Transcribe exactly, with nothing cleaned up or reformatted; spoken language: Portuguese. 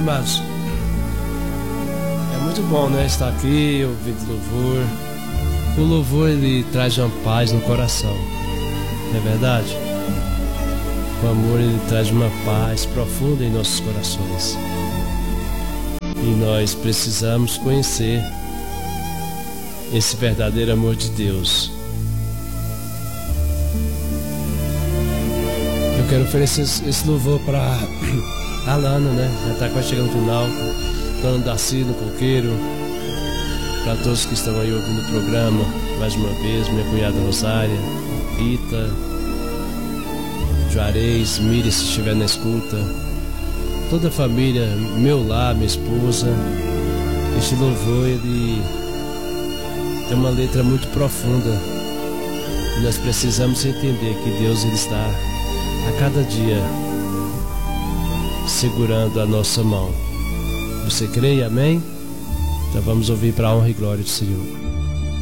Amados, é muito bom, né, estar aqui, ouvindo louvor. O louvor, ele traz uma paz no coração, não é verdade? O amor, ele traz uma paz profunda em nossos corações. E nós precisamos conhecer esse verdadeiro amor de Deus. Eu quero oferecer esse louvor para a Lana, né? Já está quase chegando no final. Dona Darcy no Coqueiro. Para todos que estão aí ouvindo o programa, mais uma vez, minha cunhada Rosária, Rita, Juarez, Miriam, se estiver na escuta, toda a família, meu lar, minha esposa. Este louvor, ele tem uma letra muito profunda. E nós precisamos entender que Deus, ele está a cada dia segurando a nossa mão. Você crê, amém? Então vamos ouvir para a honra e glória do Senhor.